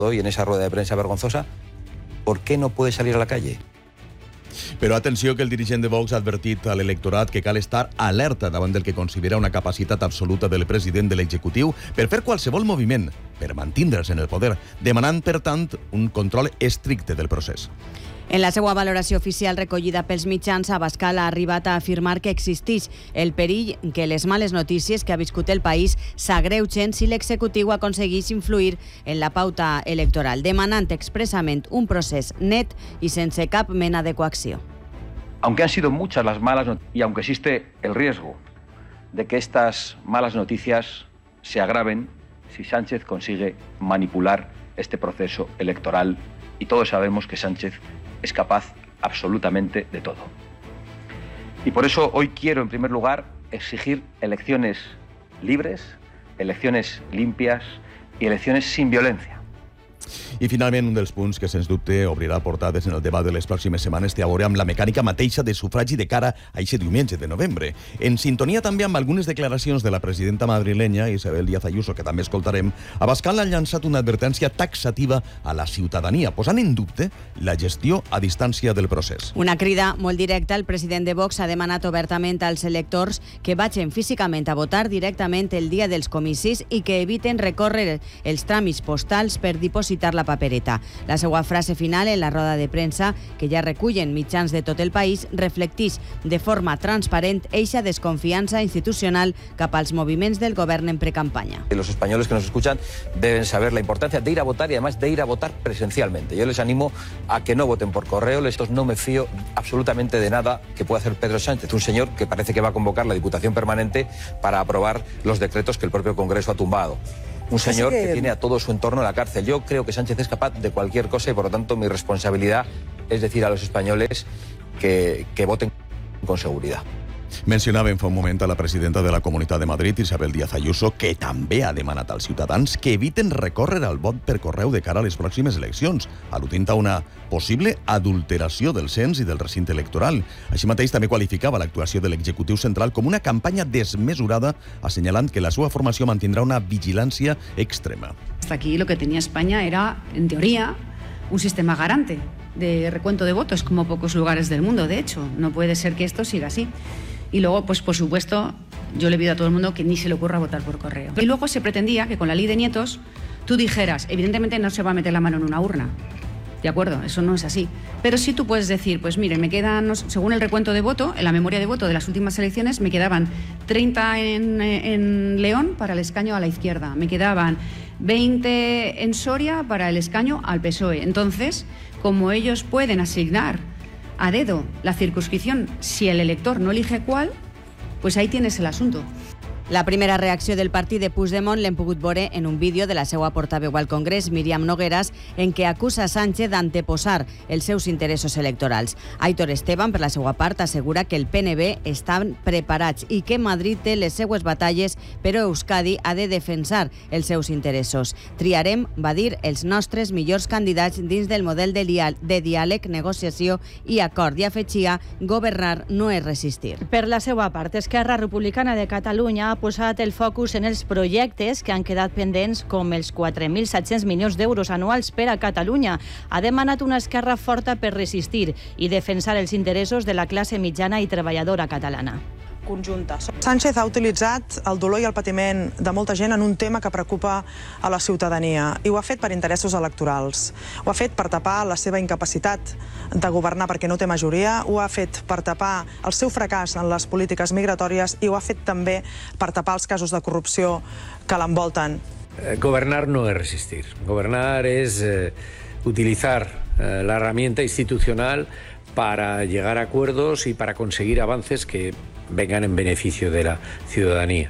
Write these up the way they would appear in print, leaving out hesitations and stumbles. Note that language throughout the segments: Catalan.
hoy en esa rueda de prensa vergonzosa, ¿por qué no puede salir a la calle? Però atenció, que el dirigent de Vox ha advertit a l'electorat que cal estar alerta davant del que considera una capacitat absoluta del president de l'executiu per fer qualsevol moviment, per mantindre's en el poder, demanant, per tant, un control estricte del procés. En la seva valoració oficial recollida pels mitjans, Abascal ha arribat a afirmar que existeix el perill que les males notícies que ha viscut el país s'agreugen si l'executiu aconsegueix influir en la pauta electoral, demanant expressament un procés net i sense cap mena de coacció. Aunque han sido muchas las malas noticias y aunque existe el riesgo de que estas malas noticias se agraven si Sánchez consigue manipular este proceso electoral, y todos sabemos que Sánchez es capaz absolutamente de todo. Y por eso hoy quiero, en primer lugar, exigir elecciones libres, elecciones limpias y elecciones sin violencia. I finalment, un dels punts que sens dubte obrirà portades en el debat de les pròximes setmanes té a veure amb la mecànica mateixa de sufragi de cara a aquest diumenge de novembre. En sintonia també amb algunes declaracions de la presidenta madrilenya, Isabel Díaz Ayuso, que també escoltarem, Abascal ha llançat una advertència taxativa a la ciutadania, posant en dubte la gestió a distància del procés. Una crida molt directa. El president de Vox ha demanat obertament als electors que vagin físicament a votar directament el dia dels comicis i que eviten recórrer els tràmits postals per dipositar la papereta. La seva frase final en la roda de premsa, que ja recullen mitjans de tot el país, reflecteix de forma transparent eixa desconfiança institucional cap als moviments del govern en precampanya. Los españoles que nos escuchan deben saber la importancia de ir a votar y además de ir a votar presencialmente. Yo les animo a que no voten por correo. No me fío absolutamente de nada que pueda hacer Pedro Sánchez, un señor que parece que va a convocar la Diputación Permanente para aprobar los decretos que el propio Congreso ha tumbado. Un señor que tiene a todo su entorno en la cárcel. Yo creo que Sánchez es capaz de cualquier cosa y, por lo tanto, mi responsabilidad es decir a los españoles que voten con seguridad. Mencionàvem fa un moment a la presidenta de la Comunitat de Madrid, Isabel Díaz Ayuso, que també ha demanat als ciutadans que eviten recórrer al vot per correu de cara a les pròximes eleccions, al·ludint a una possible adulteració del cens i del recinte electoral. Així mateix també qualificava l'actuació de l'executiu central com una campanya desmesurada, assenyalant que la seva formació mantindrà una vigilància extrema. Hasta aquí lo que tenía España era, en teoría, un sistema garante de recuento de votos, como pocos lugares del mundo, de hecho. No puede ser que esto siga así. Y luego, pues por supuesto, yo le pido a todo el mundo que ni se le ocurra votar por correo. Y luego se pretendía que con la ley de nietos tú dijeras, evidentemente no se va a meter la mano en una urna, ¿de acuerdo? Eso no es así. Pero sí tú puedes decir, pues mire, me quedan, según el recuento de voto, en la memoria de voto de las últimas elecciones, me quedaban 30 en León para el escaño a la izquierda, me quedaban 20 en Soria para el escaño al PSOE. Entonces, como ellos pueden asignar a dedo la circunscripción si el elector no elige cuál, pues ahí tienes el asunto. La primera reacció del partit de Puigdemont l'hem pogut veure en un vídeo de la seva portaveu al Congrés, Míriam Nogueras, en què acusa Sánchez d'anteposar els seus interessos electorals. Aitor Esteban, per la seva part, assegura que el PNB estan preparats i que Madrid té les seues batalles, però Euskadi ha de defensar els seus interessos. Triarem, va dir, els nostres millors candidats dins del model de diàleg, negociació i acord, i afegia, governar no és resistir. Per la seva part, Esquerra Republicana de Catalunya ha posat el focus en els projectes que han quedat pendents, com els 4.700 milions d'euros anuals per a Catalunya. Ha demanat una esquerra forta per resistir i defensar els interessos de la classe mitjana i treballadora catalana. Conjunta. Sánchez ha utilitzat el dolor i el patiment de molta gent en un tema que preocupa a la ciutadania i ho ha fet per interessos electorals. Ho ha fet per tapar la seva incapacitat de governar perquè no té majoria, ho ha fet per tapar el seu fracàs en les polítiques migratòries i ho ha fet també per tapar els casos de corrupció que l'envolten. Gobernar no es resistir. Gobernar es utilizar la herramienta institucional para llegar a acuerdos y para conseguir avances que vengan en beneficio de la ciudadanía.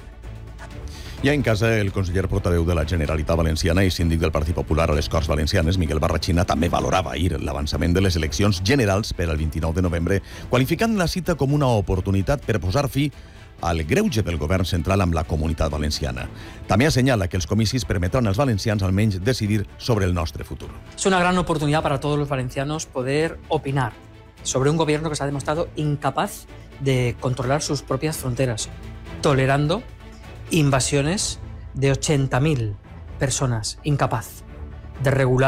Ja en casa, el conseller portaveu de la Generalitat Valenciana i síndic del Partit Popular a les Corts Valencianes, Miguel Barrachina, també valorava ahir l'avançament de les eleccions generals per al 29 de novembre, qualificant la cita com una oportunitat per posar fi al greuge del govern central amb la Comunitat Valenciana. També assenyala que els comicis permetran als valencians almenys decidir sobre el nostre futur. Es una gran oportunidad para todos los valencianos poder opinar sobre un gobierno que se ha demostrado incapaz de controlar sus propias fronteras, tolerando invasiones de 80.000 personas, incapaz de regular